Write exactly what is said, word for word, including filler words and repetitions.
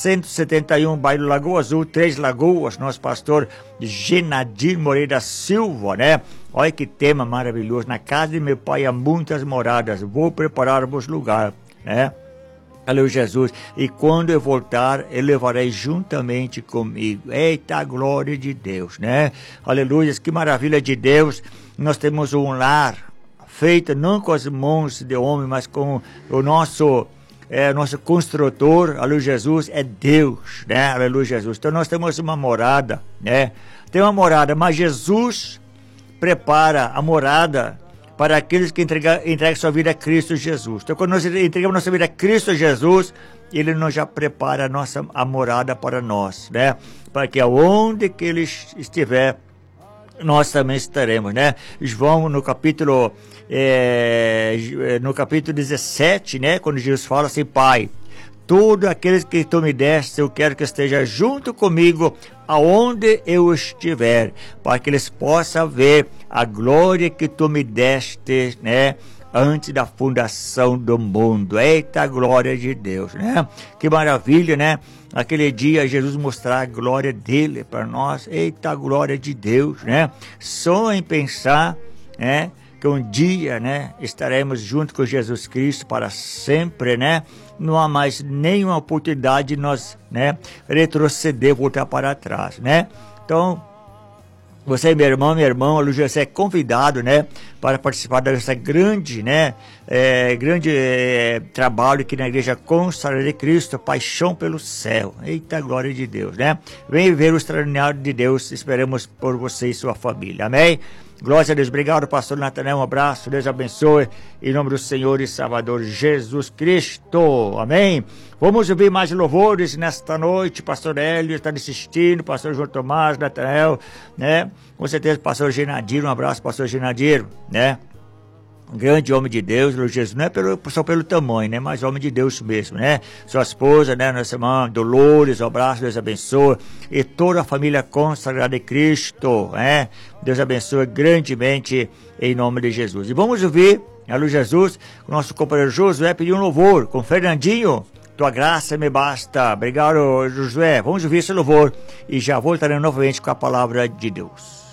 cento e setenta e um, bairro Lagoa Azul, Três Lagoas, nosso pastor Genadir Moreira Silva, né? Olha que tema maravilhoso. Na casa de meu pai há muitas moradas, vou preparar-vos lugar, né? Aleluia, Jesus. E quando eu voltar, eu levarei juntamente comigo. Eita, glória de Deus, né? Aleluia, que maravilha de Deus. Nós temos um lar feito não com as mãos de homem, mas com o nosso, é, nosso construtor, aleluia, Jesus, é Deus, né? Aleluia, Jesus. Então nós temos uma morada, né? Tem uma morada, mas Jesus prepara a morada para aqueles que entregam, entregam sua vida a Cristo Jesus. Então, quando nós entregamos nossa vida a Cristo Jesus, Ele nos já prepara a nossa a morada para nós, né? Para que aonde que Ele estiver, nós também estaremos, né? João, no capítulo, é, no capítulo dezessete, né? Quando Jesus fala assim, Pai, todos aqueles que tu me deste, eu quero que esteja junto comigo aonde eu estiver, para que eles possam ver a glória que tu me deste, né, antes da fundação do mundo. Eita, glória de Deus, né? Que maravilha, né? Aquele dia Jesus mostrar a glória dele para nós. Eita, glória de Deus, né? Só em pensar, né, que um dia, né, estaremos junto com Jesus Cristo para sempre, né? Não há mais nenhuma oportunidade de nós, né, retroceder, voltar para trás, né? Então, você, meu irmão, minha irmã, você é convidado, né, para participar dessa grande, né, é, grande é, trabalho aqui na Igreja Consagrada de Cristo, Paixão pelo Céu. Eita, glória de Deus, né? Vem ver o extraordinário de Deus, esperamos por você e sua família. Amém? Glória a Deus. Obrigado, pastor Natanael. Um abraço. Deus abençoe. Em nome do Senhor e Salvador Jesus Cristo. Amém. Vamos ouvir mais louvores nesta noite. Pastor Hélio está assistindo. Pastor João Tomás, Natanael, né? Com certeza, pastor Genadir. Um abraço, pastor Genadir, né? Um grande homem de Deus, Jesus, não é pelo, só pelo tamanho, né? Mas homem de Deus mesmo, né? Sua esposa, né? Nossa irmã Dolores, um abraço, Deus abençoe. E toda a família consagrada de Cristo, né? Deus abençoe grandemente em nome de Jesus. E vamos ouvir, alô Jesus, o nosso companheiro Josué pediu um louvor com Fernandinho. Tua graça me basta. Obrigado, Josué. Vamos ouvir esse louvor e já voltaremos novamente com a palavra de Deus.